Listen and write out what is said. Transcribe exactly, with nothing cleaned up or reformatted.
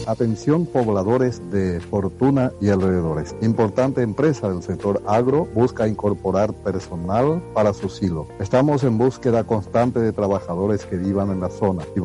Atención pobladores de Fortuna y alrededores. Importante empresa del sector agro busca incorporar personal para su silo. Estamos en búsqueda constante de trabajadores que vivan en la zona. Si